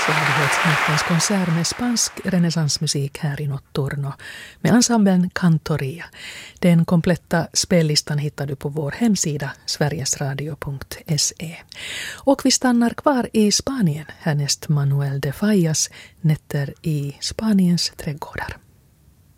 Så har vi hört nattens konsert med spansk renässansmusik här i Notturno med ensemblen Cantoria. Den kompletta spellistan hittar du på vår hemsida sverigesradio.se. Och vi stannar kvar i Spanien, härnäst Manuel de Fallas Nätter i Spaniens trädgårdar.